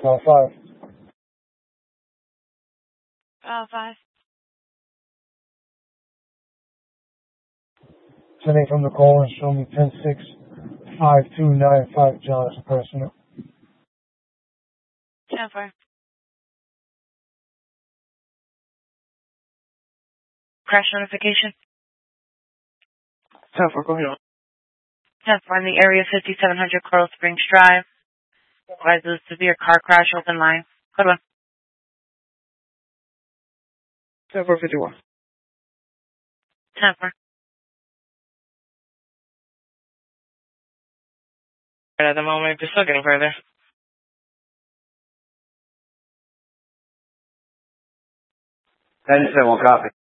File 5. 5. 10-8 from the call and show me 10-6-5295 John as a personnel. 10-4. Crash notification. 10-4, go ahead. 10-4 in the area 5700 Coral Springs Drive. Advises severe car crash, open line. Good one. 10-4-51. 10-4. Right at the moment, just looking further. 10-7, copy.